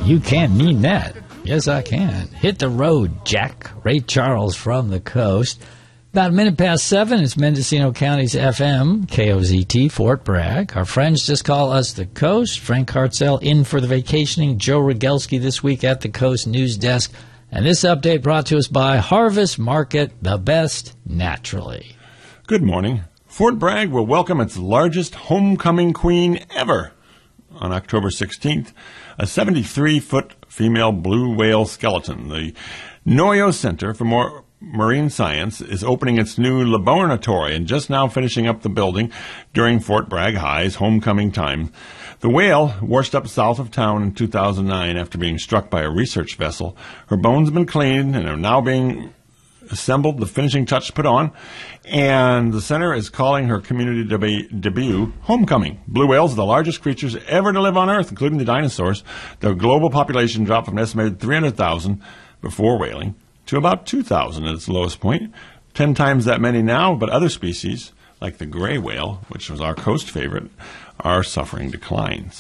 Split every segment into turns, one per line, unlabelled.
You can mean that. Yes, I can. Hit the road, Jack. Ray Charles from the coast. About a minute past 7, it's Mendocino County's FM, KOZT, Fort Bragg. Our friends just call us the Coast. Frank Hartzell in for the vacationing Joe Rogelski this week at the Coast News Desk. And this update brought to us by Harvest Market, the best naturally.
Good morning. Fort Bragg will welcome its largest homecoming queen ever on October 16th, a 73-foot female blue whale skeleton. The Noyo Center for Marine Science is opening its new laboratory and just now finishing up the building during Fort Bragg High's homecoming time. The whale washed up south of town in 2009 after being struck by a research vessel. Her bones have been cleaned and are now being assembled, the finishing touch put on, and the center is calling her community debut Homecoming. Blue whales are the largest creatures ever to live on Earth, including the dinosaurs. The global population dropped from an estimated 300,000 before whaling to about 2,000 at its lowest point, 10 times that many now, but other species, like the gray whale, which was our coast favorite, are suffering declines.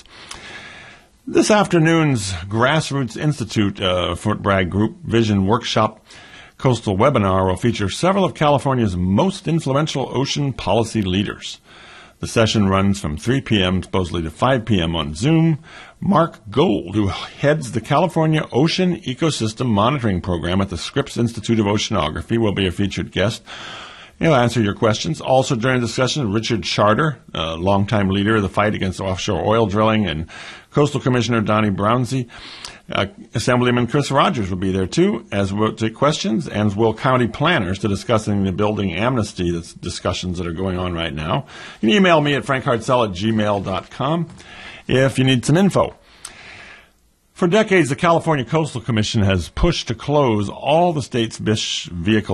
This afternoon's Grassroots Institute Fort Bragg Group Vision Workshop Coastal webinar will feature several of California's most influential ocean policy leaders. The session runs from 3 p.m. supposedly to 5 p.m. on Zoom. Mark Gold, who heads the California Ocean Ecosystem Monitoring Program at the Scripps Institute of Oceanography, will be a featured guest. He'll answer your questions. Also during the discussion, Richard Charter, a longtime leader of the fight against offshore oil drilling, and Coastal Commissioner Donnie Brownsey. Assemblyman Chris Rogers will be there too, as will take questions, and will county planners to discussing the building amnesty discussions that are going on right now. You can email me at frankhartzell@gmail.com if you need some info. For decades, the California Coastal Commission has pushed to close all the state's beaches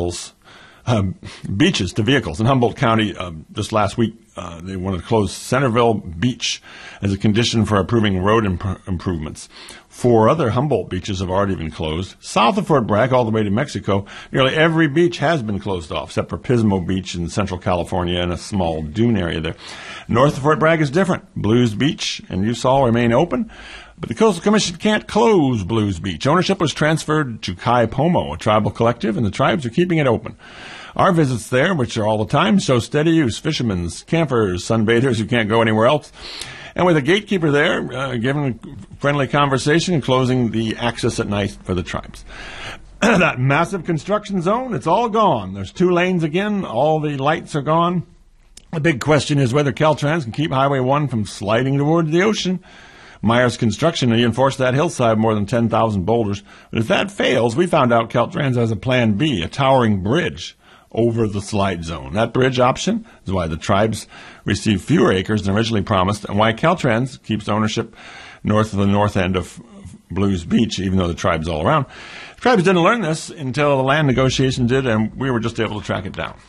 to vehicles. In Humboldt County, just last week, they wanted to close Centerville Beach as a condition for approving road improvements. 4 other Humboldt beaches have already been closed. South of Fort Bragg, all the way to Mexico, nearly every beach has been closed off, except for Pismo Beach in Central California and a small dune area there. North of Fort Bragg is different. Blues Beach and Usal remain open, but the Coastal Commission can't close Blues Beach. Ownership was transferred to Kai Pomo, a tribal collective, and the tribes are keeping it open. Our visits there, which are all the time, show steady use. Fishermen, campers, sunbathers who can't go anywhere else. And with a gatekeeper there, giving a friendly conversation and closing the access at night for the tribes. That massive construction zone, it's all gone. There's 2 lanes again. All the lights are gone. The big question is whether Caltrans can keep Highway 1 from sliding towards the ocean. Myers Construction reinforced that hillside more than 10,000 boulders. But if that fails, we found out Caltrans has a plan B, a towering bridge over the slide zone. That bridge option is why the tribes receive fewer acres than originally promised, and why Caltrans keeps ownership north of the north end of Blues Beach, even though the tribes all around. The tribes didn't learn this until the land negotiation did, and we were just able to track it down.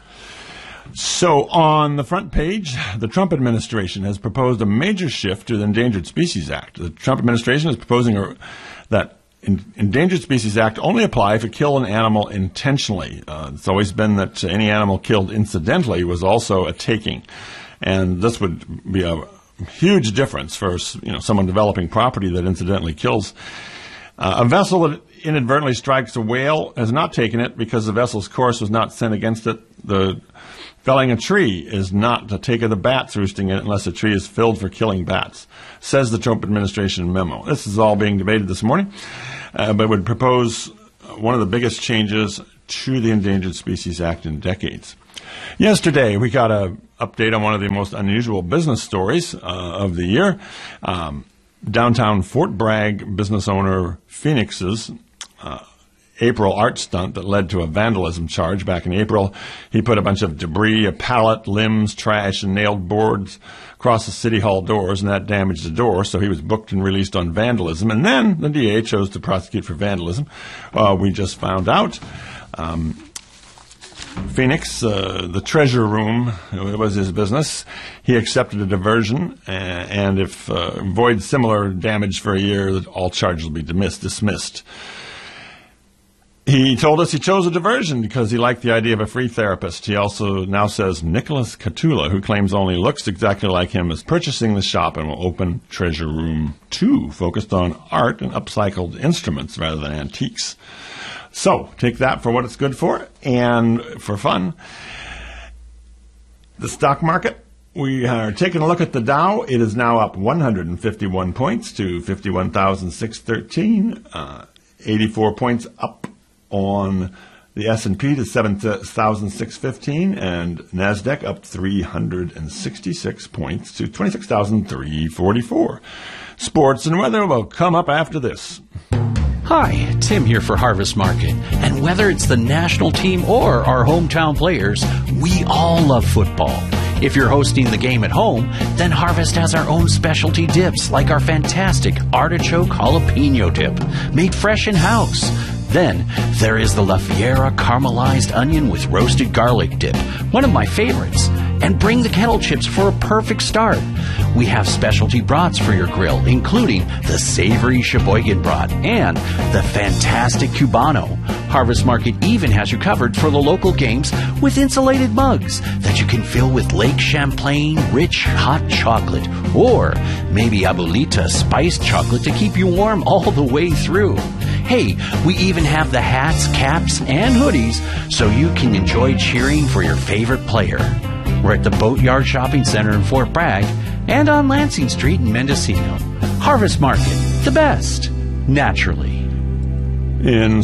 So on the front page, the Trump administration has proposed a major shift to the Endangered Species Act. The Trump administration is proposing that Endangered Species Act only apply if you kill an animal intentionally. It's always been that any animal killed incidentally was also a taking, and this would be a huge difference for someone developing property that incidentally kills. A vessel that inadvertently strikes a whale has not taken it because the vessel's course was not sent against it. Felling a tree is not to take of the bats roosting in it unless the tree is filled for killing bats, says the Trump administration memo. This is all being debated this morning, but would propose one of the biggest changes to the Endangered Species Act in decades. Yesterday, we got an update on one of the most unusual business stories of the year. Downtown Fort Bragg business owner Phoenix's April art stunt that led to a vandalism charge. Back in April, he put a bunch of debris, a pallet, limbs, trash, and nailed boards across the City Hall doors, and that damaged the door, so he was booked and released on vandalism. And then the DA chose to prosecute for vandalism. We just found out. Phoenix, the treasure room, it was his business. He accepted a diversion, and if avoid similar damage for a year, all charges will be dismissed. He told us he chose a diversion because he liked the idea of a free therapist. He also now says Nicholas Catula, who claims only looks exactly like him, is purchasing the shop and will open Treasure Room 2, focused on art and upcycled instruments rather than antiques. So, take that for what it's good for, and for fun. The stock market, we are taking a look at the Dow. It is now up 151 points to 51,613, 84 points up on the S&P to 7,615, and NASDAQ up 366 points to 26,344. Sports and weather will come up after this.
Hi, Tim here for Harvest Market. And whether it's the national team or our hometown players, we all love football. If you're hosting the game at home, then Harvest has our own specialty dips, like our fantastic artichoke jalapeno dip, made fresh in-house. Then there is the La Fiera caramelized onion with roasted garlic dip, one of my favorites. And bring the kettle chips for a perfect start. We have specialty brats for your grill, including the savory Sheboygan brat and the fantastic Cubano. Harvest Market even has you covered for the local games with insulated mugs that you can fill with Lake Champlain rich hot chocolate, or maybe Abuelita spiced chocolate to keep you warm all the way through. Hey, we even have the hats, caps, and hoodies so you can enjoy cheering for your favorite player. We're at the Boatyard Shopping Center in Fort Bragg and on Lansing Street in Mendocino. Harvest Market, the best, naturally.
In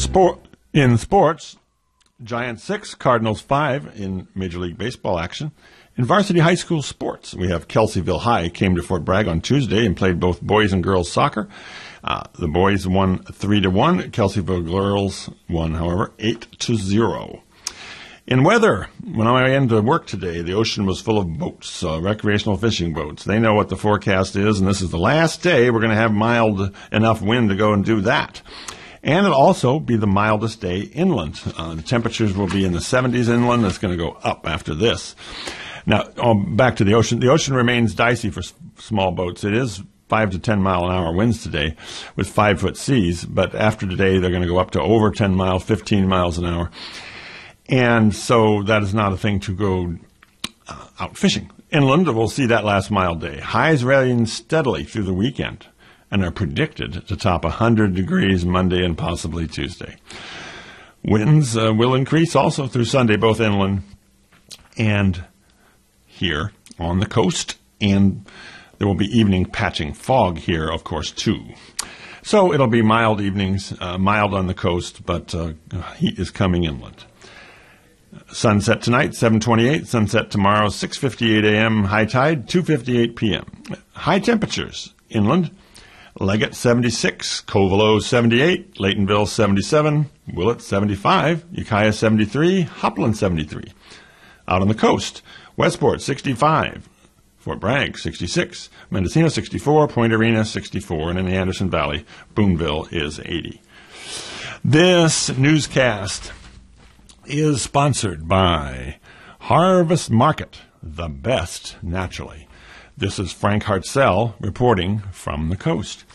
sports, Giants 6, Cardinals 5 in Major League Baseball action. In varsity high school sports, we have Kelseyville High came to Fort Bragg on Tuesday and played both boys and girls soccer. The boys won 3-1. Kelseyville girls won, however, 8-0. In weather, when I went into work today, the ocean was full of boats, recreational fishing boats. They know what the forecast is, and this is the last day we're going to have mild enough wind to go and do that. And it'll also be the mildest day inland. The temperatures will be in the 70s inland. It's going to go up after this. Now, back to the ocean. The ocean remains dicey for small boats. It is 5 to 10 mile an hour winds today with 5-foot seas, but after today they're going to go up to over 10 miles, 15 miles an hour. And so that is not a thing to go out fishing. Inland, we'll see that last mild day. Highs rallying steadily through the weekend and are predicted to top 100 degrees Monday and possibly Tuesday. Winds will increase also through Sunday, both inland and here on the coast. And there will be evening patching fog here, of course, too. So it'll be mild evenings, mild on the coast, but heat is coming inland. Sunset tonight, 7:28. Sunset tomorrow, 6:58 a.m. High tide, 2:58 p.m. High temperatures inland. Leggett 76, Covelo 78, Laytonville 77, Willett 75, Ukiah 73, Hopland 73. Out on the coast, Westport 65, Fort Bragg 66, Mendocino 64, Point Arena 64, and in the Anderson Valley, Boonville is 80. This newscast is sponsored by Harvest Market, the best naturally. This is Frank Hartzell reporting from the coast.